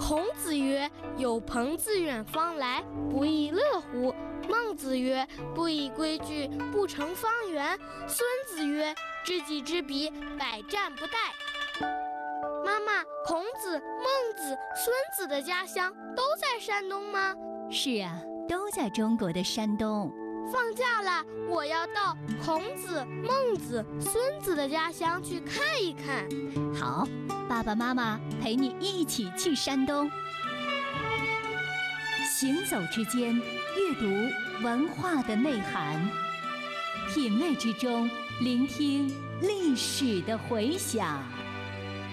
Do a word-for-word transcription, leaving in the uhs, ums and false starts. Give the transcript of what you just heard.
孔子曰：有朋自远方来，不亦乐乎？孟子曰：不以规矩，不成方圆。孙子曰：知己知彼，百战不殆。妈妈，孔子、孟子、孙子的家乡都在山东吗？ 是啊，都在中国的山东。 放假了，我要到孔子、孟子、孙子的家乡去看一看。 好，爸爸妈妈陪你一起去山东。行走之间，阅读文化的内涵；品味之中，聆听历史的回响。